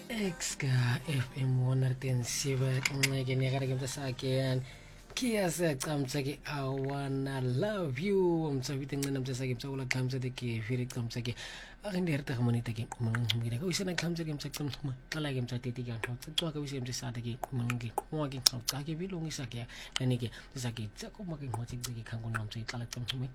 Exka FM 107 ngeke niyakara ke mtasake kiyasacamtsa ke I wanna love you mtsabite ngena mtsake mtsakula khamtsa ke firi khamtsa ke akinderta khamonita ke mangumgina ka usena khamtsa ke mtsakam xala ke mtsateti ke ngxoxa ka usena mtsasata ke mangi qwa ke ngxoxa ke bilungisa ke yani ke mtsake tsakoma ke ngxoxa ke khango namtsa ixala xamthume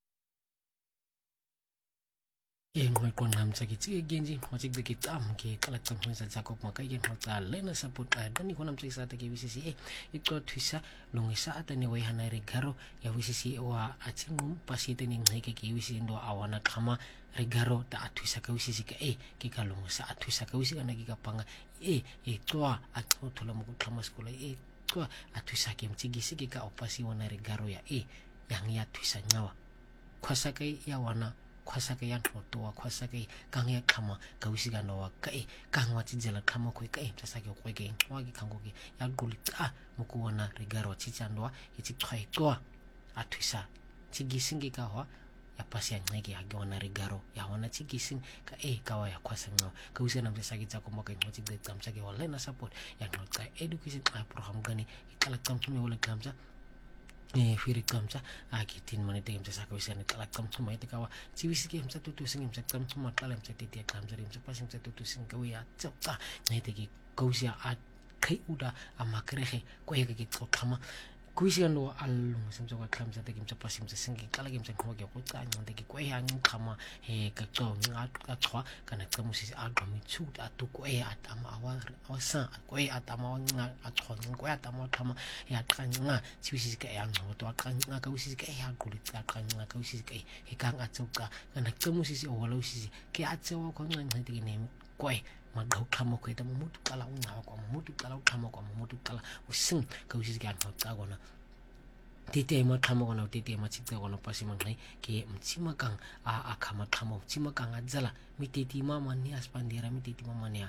ngqoqo namtsa ke genji ngxoxa ke cam ke xala xamthume tsako maka ke ngxoxa lena support dani khona mtsisata ke bisisi ixothisa lungisa atani we hana regaro ya wisisi wa atsingum pasite ni ngeke ke wisisi ndo awana khama regaro ta athwisa ka wisisi ka ke ka lungisa athwisa ka wisisi kana ke ka panga xwa a xothola mo kutlhama skola xwa athwisa ke mtsigisi ke ka opasi wana regaro ya yang ya thwisa nyawa khwasa ke ya wana khwasa ke ya ntloto wa khwasa ke kang ya khama ka wisika no wa ka kang wa tsijela khama khwe ka tsasa ke khwe ke wa ke khango ke ya qulita mokuwana regaro tsitsandwa itsikkhwaitwa athwisa tsigisingi ka wa ya pasi ya ngeke ya gona regaro ya wana tsigising ka ka wa ya khwasa ngo ka usena mtsa ke tsako moka ngotsi de tsamsa ke wala na support ya ngotsa education program gani ikala tsamthume wala tsamsa firi kamsa akitin manite kamsa saka wisana kala kamsa mai te kawa ciwisi ke kamsa tutu sing kamsa kamsa makala kamsa titi kamsa rim sa pasing sa tutu sing kawi ya tsaka ngai te ki kausia a kai uda amakrehe ko ye ke tsokhama kuisi no alung samso ka kamsa te kamsa pasing sa sing kala kamsa ko ke ko tsa ngante ki ko ya ngkhama ka tso nga ka tshwa kana tsamusi a gami chu atu ko atama awasa ko atama nga a tshwa ko atama thama ya qanga ciwisi ka yang to qanga ka usisi ka ya qulitsa qanga ka usisi ka kang atsoka kana tsamusi wala usisi ke atsewa ko nganga te ne ko magaukhama ko eta mutu kala unga kwa mutu kala ukhama kwa mutu kala using ka usisi ka ngotsa kona tete makhama kona tete machitsa kona pasimang ke mtsima kang a khama khama mtsima kang adzala miteti mama ni aspandera miteti mama ni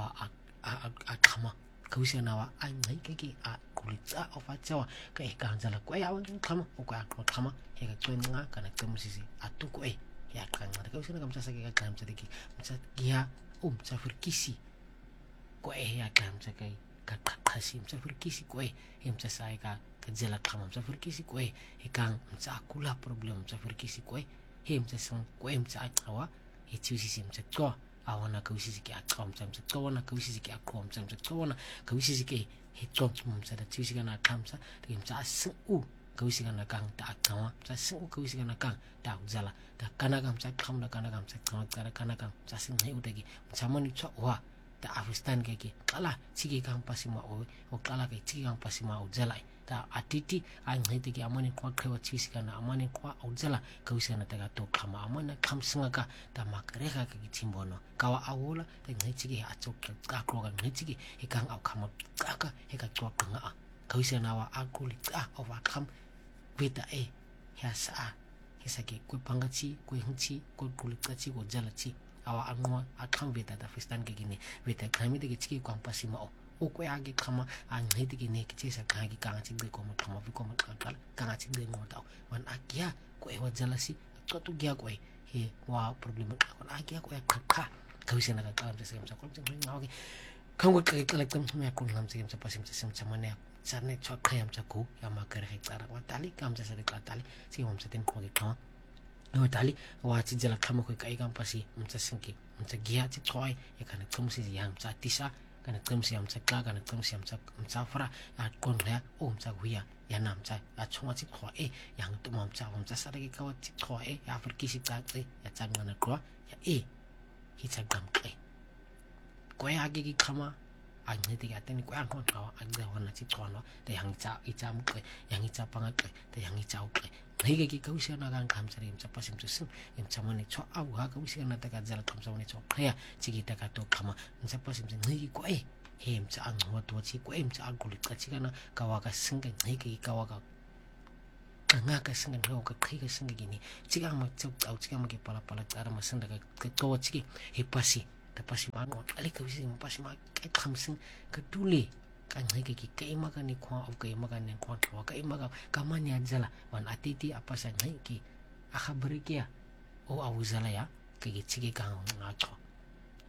a khama kausana wa angai ke a kulitsa ofatsawa ka ekanzala kwa ya khama ukwa khama he ka twenga kana tsamusisi atuko ya kanga kausana kamtsasa ke ka khamtsa ke mtsa ya mtsafurkisi ko ya khamtsa kai ka qhaqhasi mtsafurkisi ko mtsasa ka kadzela khama mtsafurkisi ko kang mtsa kula problem mtsafurkisi ko mtsasa ko mtsa aqwa etsisi mtsa qwa awana kausisi ke aqwa mtsa qwana kausisi ke aqwa mtsa qwana kausisi ke hitsotsu mtsa tsisi kana khamsa mtsa asu kausisi kana kang ta aqwa mtsa su kausisi kana kang ta uzala ta kana kam mtsa khamna kana kam mtsa qwa kana kam mtsa singai utaki mtsa mani tswa ta afistan ke kala tsiki kang pasima o kala ke tsiki kang pasima uzala ta atiti anghete ke amane kwa khwa tsisi kana amane kwa uzala kausana ta ka to khama amana khamsinga ka ta makareka ke timbono kawa awola ta ngitsi ke atsoka ka kroga ngitsi ke ekang au khama ka eka tsoka nga kausana wa akuli over kham vita ya sa hisake ko pangachi ko hinchi ko kulitsachi ko jalachi awa anwa akham vita ta fistan ke gini vita khamite ke tsiki kwa pasima o ko ya ke khama anghete ke ne ke tsisa ka ke kanga tsigbe ko makhama vi ko makakala kanga tsigbe ngota wan akia ko wa jalasi qotu gya ko he wa problem ka wan akia ko ya khakha kausena ka kala mse semsa ko tsinga ngawe kango ke kala kam ya ko ngam se semsa pasim se semsa mane sarne chwa khayam cha ko ya makare he tsara wa tali kam sa sare ka tali si hom sa ten ko ke khama no tali wa tsijala khama ko kai kam pasi mtsa sinki mtsa gya tsi choi ya kana tsamsi yang tsa tisa kana tsamsi am tsa ka kana tsamsi am tsa fara a konla mtsa huya ya nam tsa a chonga tsi khwa yang to mam tsa mtsa sare ke ka tsi khwa ya afriki si tsa ya tsa ngana khwa ya hi tsa gam kai ko ya ge ki khama a ngete ka teni ko a ko ka a ge hona tsi khwana te yang tsa itsa mkwe yang itsa panga ke te yang itsa ukwe hige ki kausana kan khamsa rim tsa pasim tsu mtsa mane chwa au ha kausana ta ka jala khamsa mane chwa ya chiki ta ka to khama mtsa pasim tsu ngi ko mtsa angwa to chi ko mtsa aguli ka chi kana ka wa ka singa ngi ka wa ka nga ka singa ngo ka kai ka singa gini chiga ma tsu au chiga ma ke pala pala tsara ma singa ka to chi he pasi ta pasi ma ngo ali ka wisi ma pasi ma ka khamsin ka tule ka ngai ke kai ma ka ni khwa au kai ma ka ni khwa to ka ma ka ma nya jala wan atiti apa sa ngai ki a khabri kia o au zala ya ke chi ke ka nga cho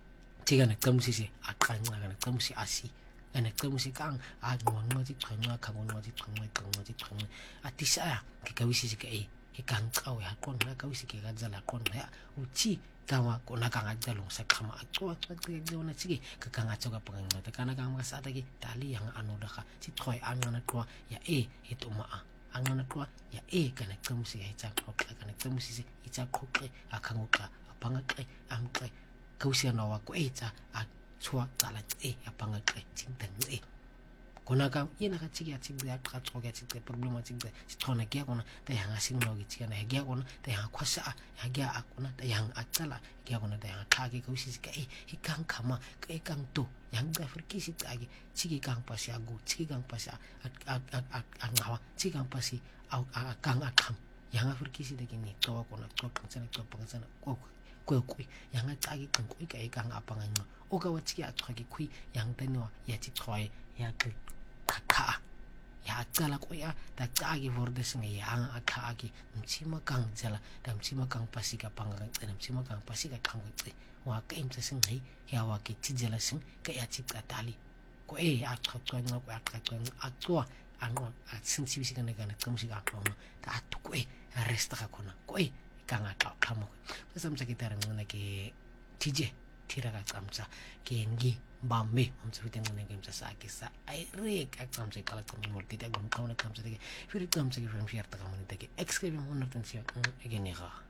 tika necamsisi aqanqa kana camsi asi ene camsi kang anqonqoti qanqa kanqonqoti qanqoti atisa ke kawisi ke e kang qawe ha qonqa kawisi ke gadzala qonqa uthi kama kona kanga jalong sa khama atwa tsike tsona tsike ka kanga tsoka panganga kana kanga sata ke tali yang anoda ka ti thoi angana twa ya etuma angana twa ya kana camsi ya tsa qoqa kana camsi se itsa qoqe akhangoqa apangaqe amqe kawisi na wa ko etsa a tswa tsala apangaqe tsintang kona ka yena ka tsiki ya tsiki ya qatso ka tsiki problema tsiki tsona ke kona ta hanga singlo ke tsiki na ke kona ta hanga kwasa ya ke akona ta hanga atsala ke kona ta hanga khage ka usisi ka kang khama ka kang to yang ga frikisi tsage tsiki kang pasi agu tsiki kang pasi ngawa tsiki kang pasi kang akham yang frikisi de ke ni to kona to tsana ko yang tsage kang ko ka kang apanganga o ka wa tsiki a tsage kui yang tenwa ya tsi tsoi ya ke kaka ya tsala ko ya ta tsagi vordes ngi ya akaki mtsima kang tsala ta mtsima kang pasika pangang tsena mtsima kang pasika kang tse wa ka imtsa sing hi ya wa ke tijela sing ka ya tsika tali ko a tsatwa nga ko akatwa atwa anwa atsinsi bisika kana kamsi ka kama ta atu ko resta ka kona ko kanga ka kamo samsa kitara ngana ke tije tira ka tsamsa ke ngi bambe umtsufite ngene ngemtsa sake sa ayre ka tsamsa kala tsamsa morti ta gon kauna tsamsa ke firi tsamsa ke from share ta kamani ta ke exclaim 110 again